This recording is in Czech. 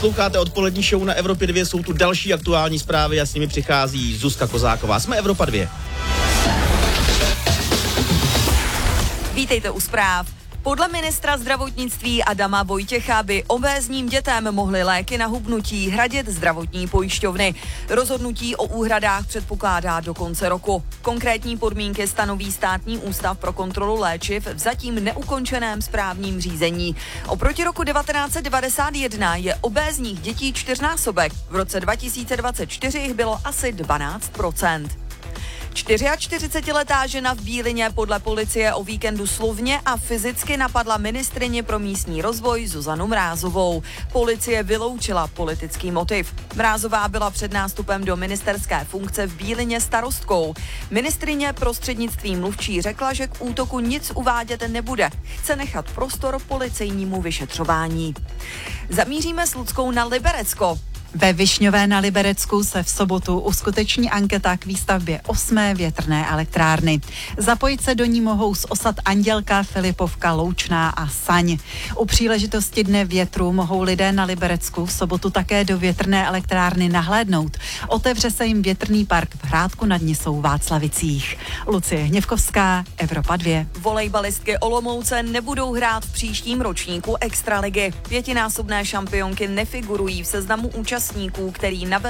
Posloucháte odpolední show na Evropě 2, jsou tu další aktuální zprávy a s nimi přichází Zuzka Kozáková. Jsme Evropa 2. Vítejte u zpráv. Podle ministra zdravotnictví Adama Vojtěcha by obézním dětem mohly léky na hubnutí hradit zdravotní pojišťovny. Rozhodnutí o úhradách předpokládá do konce roku. Konkrétní podmínky stanoví Státní ústav pro kontrolu léčiv v zatím neukončeném správním řízení. Oproti roku 1991 je obézních dětí čtyřnásobek. V roce 2024 jich bylo asi 12%. 44letá žena v Bílině podle policie o víkendu slovně a fyzicky napadla ministryni pro místní rozvoj Zuzanu Mrázovou. Policie vyloučila politický motiv. Mrázová byla před nástupem do ministerské funkce v Bílině starostkou. Ministryně prostřednictvím mluvčí řekla, že k útoku nic uvádět nebude. Chce nechat prostor policejnímu vyšetřování. Zamíříme s Luckou na Liberecko. Ve Višňové na Liberecku se v sobotu uskuteční anketa k výstavbě 8. větrné elektrárny. Zapojit se do ní mohou z osad Andělka, Filipovka, Loučná a Saň. U příležitosti Dne větru mohou lidé na Liberecku v sobotu také do větrné elektrárny nahlédnout. Otevře se jim větrný park v Hrádku nad Nisou Václavicích. Lucie Hněvkovská, Evropa 2. Volejbalistky Olomouce nebudou hrát v příštím ročníku extraligy. 5násobné šampionky nefigurují v seznamu účastníků, který